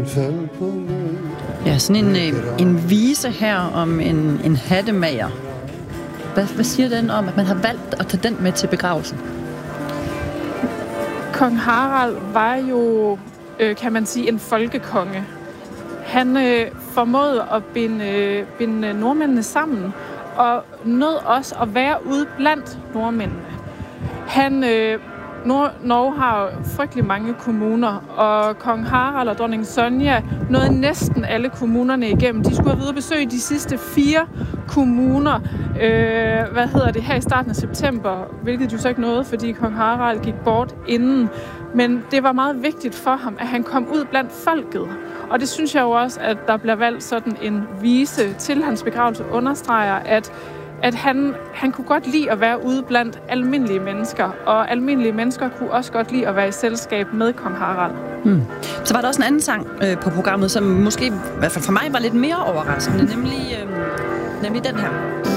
Ja, sådan en vise her om en hattemager. Hvad siger den om, at man har valgt at tage den med til begravelsen? Kong Harald var jo, kan man sige, en folkekonge. Han formåede at binde nordmændene sammen, og nød også at være ude blandt nordmændene. Norge har frygtelig mange kommuner, og kong Harald og dronning Sonja nåede næsten alle kommunerne igennem. De skulle have videre besøge de sidste 4 kommuner, her i starten af september, hvilket jo så ikke nåede, fordi kong Harald gik bort inden. Men det var meget vigtigt for ham, at han kom ud blandt folket. Og det synes jeg jo også, at der bliver valgt sådan en vise til hans begravelse understreger, at han kunne godt lide at være ude blandt almindelige mennesker, og almindelige mennesker kunne også godt lide at være i selskab med kong Harald. Så var der også en anden sang på programmet, som måske, i hvert fald for mig, var lidt mere overraskende, nemlig den her.